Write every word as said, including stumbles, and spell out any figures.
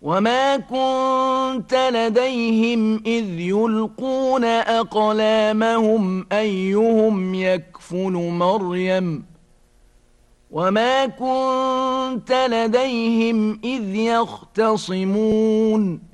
وما كنت لديهم إذ يلقون أقلامهم أيهم يكفل مريم وما كنت لديهم إذ يختصمون